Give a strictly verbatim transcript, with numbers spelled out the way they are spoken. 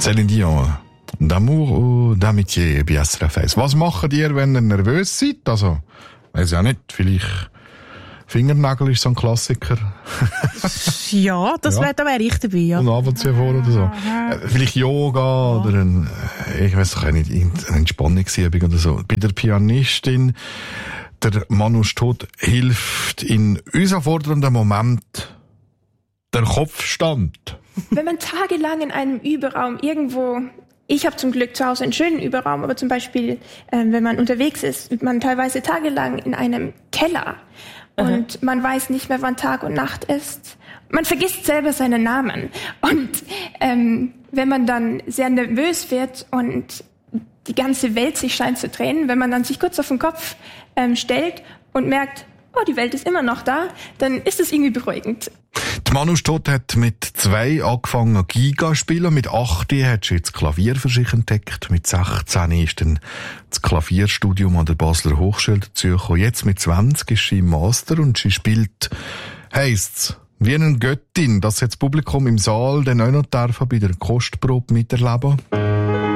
Céline Dion. D'amour ou d'amitié, bei S R F eins. Was macht ihr, wenn ihr nervös seid? Also, weiss ja nicht, vielleicht Fingernägel ist so ein Klassiker. Ja, das ja. wäre, da wäre ich dabei, ja. Und Abendziehen vor oder so. Äh, vielleicht Yoga ja. oder ein, ich weiss doch nicht, eine Entspannungsübung oder so. Bei der Pianistin, der Manu Stott, hilft in herausfordernden Moment der Kopfstand. Wenn man tagelang in einem Überraum irgendwo, ich habe zum Glück zu Hause einen schönen Überraum, aber zum Beispiel, äh, wenn man unterwegs ist, ist man teilweise tagelang in einem Keller und mhm. man weiß nicht mehr, wann Tag und Nacht ist. Man vergisst selber seinen Namen. Und ähm, wenn man dann sehr nervös wird und die ganze Welt sich scheint zu drehen, wenn man dann sich kurz auf den Kopf ähm, stellt und merkt, oh, die Welt ist immer noch da, dann ist es irgendwie beruhigend. Die Manu Stott hat mit zwei angefangen Giga spielen, mit acht hat sie jetzt Klavier für sich entdeckt, mit sechzehn ist dann das Klavierstudium an der Basler Hochschule dazugekommen. Jetzt mit zwanzig ist sie im Master und sie spielt, heisst's, wie eine Göttin, dass jetzt das Publikum im Saal dann auch noch dürfen bei der Kostprobe miterleben.